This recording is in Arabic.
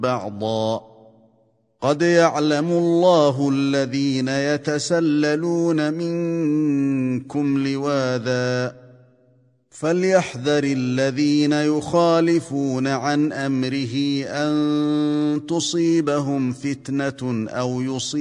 بعضا قد يعلم الله الذين يتسللون منكم لواذا فليحذر الذين يخالفون عن امره ان تصيبهم فتنه او